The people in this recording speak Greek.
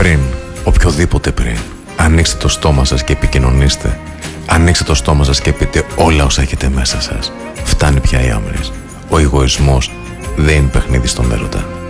πριν, οποιοδήποτε πριν, ανοίξτε το στόμα σας και επικοινωνήστε. Ανοίξτε το στόμα σας και πείτε όλα όσα έχετε μέσα σας. Φτάνει πια οι άμυρες. Ο εγωισμός δεν είναι παιχνίδι στον έρωτα.